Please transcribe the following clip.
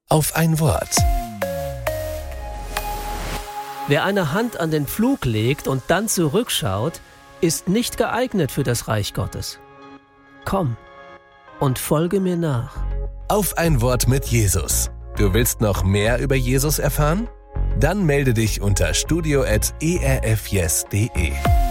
Auf ein Wort. Wer eine Hand an den Pflug legt und dann zurückschaut, ist nicht geeignet für das Reich Gottes. Komm und folge mir nach. Auf ein Wort mit Jesus. Du willst noch mehr über Jesus erfahren? Dann melde dich unter studio@erfyes.de.